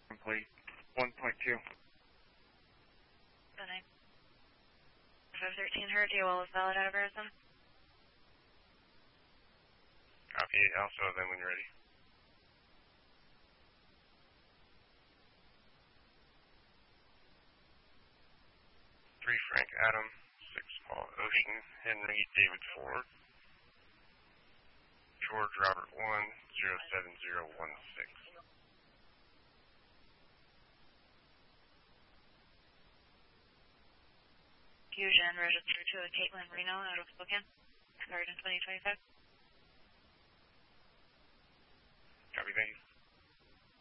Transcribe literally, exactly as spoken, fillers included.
Complete. one point two. The nine. five thirteen heard you. Well, is valid out of Arizona? Copy. Alpha, then when you're ready. three Frank Adam, six Paul Ocean, Henry David Ford, George Robert one, zero seven zero one six. Fusion, register to a Caitlin Reno out of Spokane. Started in twenty twenty-five. Copy, thank you.